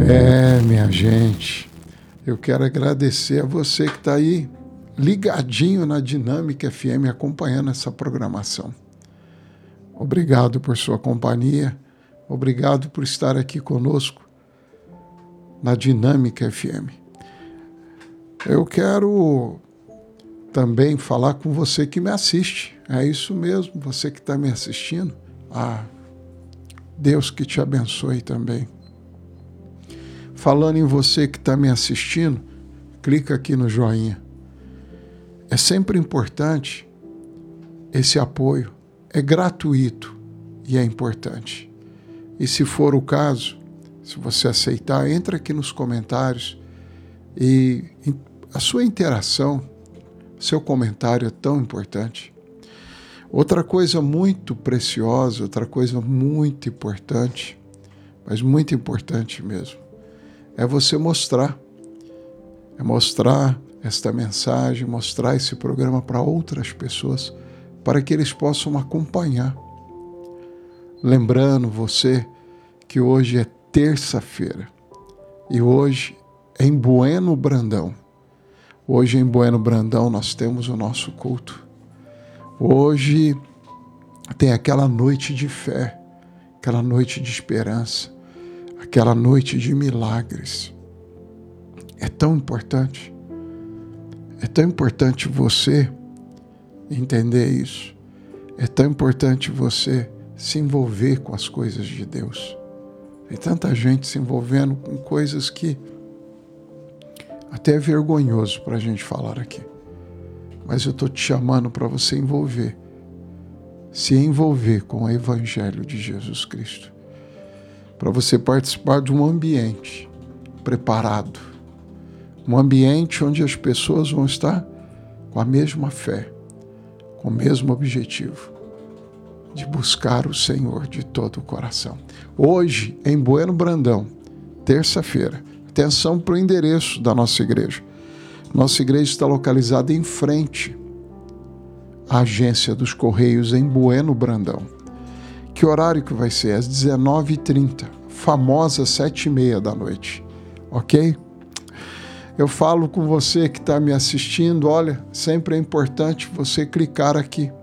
Minha gente, eu quero agradecer a você que está aí ligadinho na Dinâmica FM acompanhando essa programação. Obrigado por sua companhia, obrigado por estar aqui conosco na Dinâmica FM. Eu quero também falar com você que me assiste. É isso mesmo, você que está me assistindo. Deus que te abençoe também. Falando em você que está me assistindo, clica aqui no joinha. É sempre importante esse apoio. É gratuito e é importante. E se for o caso, se você aceitar, entra aqui nos comentários e a sua interação, seu comentário é tão importante. Outra coisa muito preciosa, outra coisa muito importante, mas muito importante mesmo, é você mostrar esta mensagem, mostrar esse programa para outras pessoas, para que eles possam acompanhar. Lembrando você que hoje é terça-feira e hoje é em Bueno Brandão. Hoje em Bueno Brandão nós temos o nosso culto. Hoje tem aquela noite de fé, aquela noite de esperança, aquela noite de milagres. É tão importante você entender isso. É tão importante você se envolver com as coisas de Deus. Tem tanta gente se envolvendo com coisas que até é vergonhoso para a gente falar aqui. Mas eu estou te chamando para você se envolver com o Evangelho de Jesus Cristo. Para você participar de um ambiente preparado. Um ambiente onde as pessoas vão estar com a mesma fé, com o mesmo objetivo, de buscar o Senhor de todo o coração. Hoje, em Bueno Brandão, terça-feira, atenção para o endereço da nossa igreja. Nossa igreja está localizada em frente à agência dos Correios em Bueno Brandão. Que horário que vai ser? Às 19h30, famosa 7h30 da noite, ok? Eu falo com você que está me assistindo, olha, sempre é importante você clicar aqui